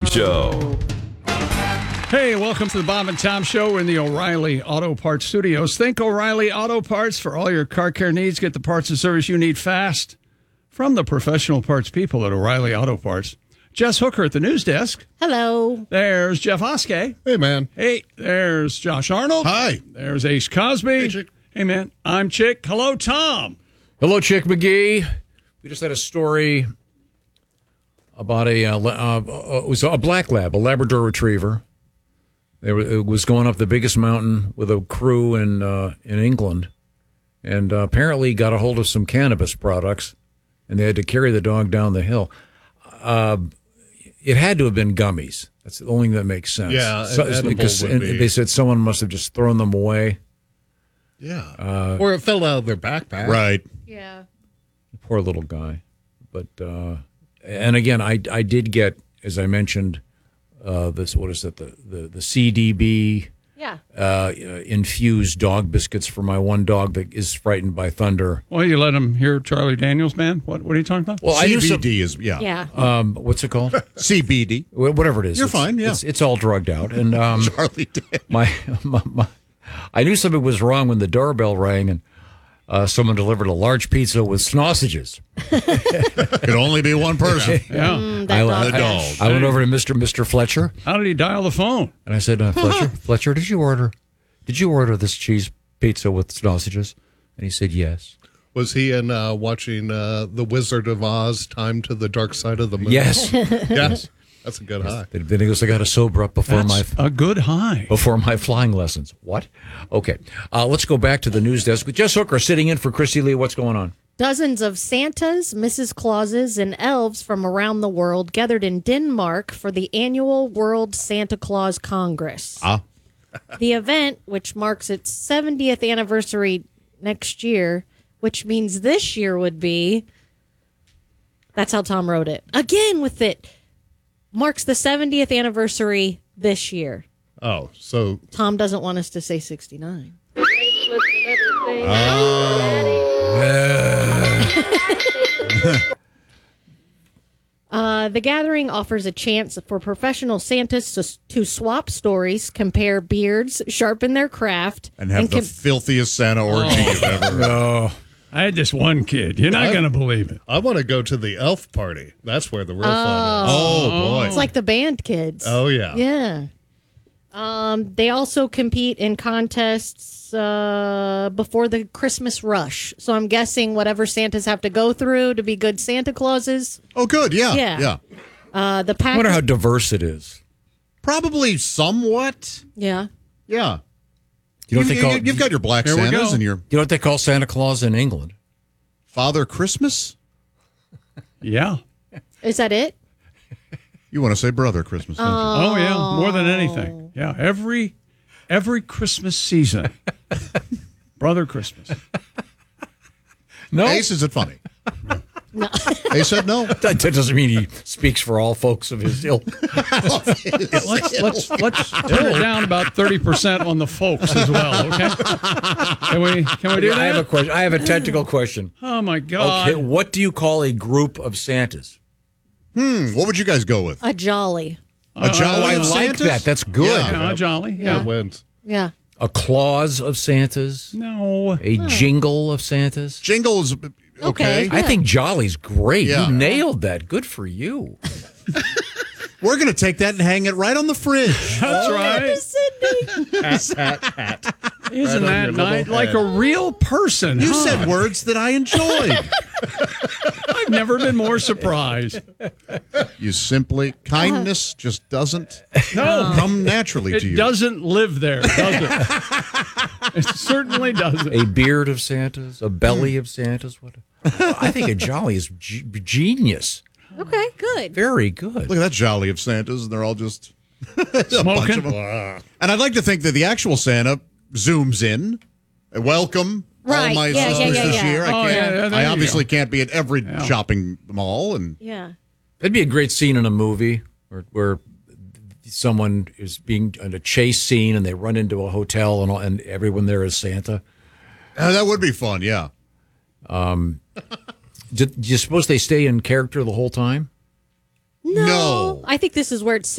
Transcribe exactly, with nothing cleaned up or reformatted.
Show. Hey, welcome to the Bob and Tom Show. We're in the O'Reilly Auto Parts Studios. Think O'Reilly Auto Parts for all your car care needs. Get the parts and service you need fast from the professional parts people at O'Reilly Auto Parts. Jess Hooker at the news desk. Hello. There's Jeff Oskey. Hey, man. Hey, there's Josh Arnold. Hi. There's Ace Cosby. Hey, Chick. Hey, man. I'm Chick. Hello, Tom. Hello, Chick McGee. We just had a story about a uh, uh, it was a black lab, a Labrador Retriever. They were, it was going up the biggest mountain with a crew in uh, in England, and uh, apparently got a hold of some cannabis products, and they had to carry the dog down the hill. Uh, it had to have been gummies. That's the only thing that makes sense. Yeah, so, an edible because would and be. they said someone must have just thrown them away. Yeah. Uh, or it fell out of their backpack. Right. Yeah. Poor little guy. But uh, and again, I I did get, as I mentioned, uh, this what is it the the, the C D B Yeah. uh, infused dog biscuits for my one dog that is frightened by thunder. Well, you let him hear Charlie Daniels, man? What What are you talking about? Well, I knew some, C B D is, yeah. Yeah. um, what's it called? C B D. Wh- Whatever it is. You're It's- fine, yeah. It's, it's all drugged out, and um, Charlie did. my, my, my I knew something was wrong when the doorbell rang and uh, someone delivered a large pizza with sausages. Could only be one person. Yeah. Mm, I, that dog The dash. dog. I went over to Mister Mister Fletcher. How did he dial the phone? And I said, uh, Fletcher, Fletcher, did you order, did you order this cheese pizza with sausages? And he said, yes. Was he in uh, watching uh, The Wizard of Oz, Time to the Dark Side of the Moon? Yes. Yes. That's a good high. Then he goes, I got to sober up before That's my a good high. before my flying lessons. What? Okay. Uh, let's go back to the news desk with Jess Hooker sitting in for Christy Lee. What's going on? Dozens of Santas, Missus Clauses, and elves from around the world gathered in Denmark for the annual World Santa Claus Congress. Ah. The event, which marks its seventieth anniversary next year, which means this year would be, that's how Tom wrote it, again with it, marks the seventieth anniversary this year. Oh, so Tom doesn't want us to say sixty-nine. Uh, the gathering offers a chance for professional Santas to, to swap stories, compare beards, sharpen their craft, And have the com- filthiest Santa orgy you've ever. Oh, I had this one kid. You're not What? going to believe it. I want to go to the elf party. That's where the real fun is. Oh, boy. it's like the band kids. Oh, yeah. Yeah. Um, they also compete in contests uh, before the Christmas rush. So I'm guessing whatever Santas have to go through to be good Santa Clauses. Oh, good. Yeah. Yeah. Yeah. Uh, the I pack. wonder how diverse it is. Probably somewhat. yeah. Yeah. You know what they you, call you, you've got your black Here we Santas go. and your You know what they call Santa Claus in England? Father Christmas. Yeah. Is that it? You want to say Brother Christmas, don't you? Oh, yeah. More than anything. Yeah. Every every Christmas season. Brother Christmas. No. Ace, is it funny? No. Ace said no. That doesn't mean he speaks for all folks of his ilk. Let's let's let's turn it down about thirty percent on the folks as well, okay? Can we can we do I have a that? question. I have a technical question. Oh my God. Okay, what do you call a group of Santas? Hmm. What would you guys go with? A jolly. A jolly Oh, I of like Santas? that. That's good. Yeah. Yeah, jolly. Yeah. Yeah. Wins. Yeah. A clause of Santas. No. A jingle of Santas. Jingles. Okay. Okay. I think Jolly's great. Yeah. You nailed that. Good for you. We're going to take that and hang it right on the fridge. That's right. Isn't Right on that your nice? little Like head. a real person. You huh? said words that I enjoyed. I've never been more surprised. You simply, kindness just doesn't No. come naturally It to you. doesn't live there, does it? It certainly doesn't. A beard of Santas. A belly of Santas. What? I think a Jolly is g- genius. Okay, good. Very good. Look at that jolly of Santas, and they're all just a bunch of Smoking. them. And I'd like to think that the actual Santa zooms in. Welcome, all Right. my Yeah, yeah, sisters yeah, this yeah. year. I, Oh, can't, yeah, yeah, there I you obviously go. can't be at every shopping mall. And Yeah. That'd be a great scene in a movie where, where someone is being in a chase scene and they run into a hotel and all, and everyone there is Santa. uh, that would be fun, yeah. Do, do you suppose they stay in character the whole time? No. No. I think this is where it's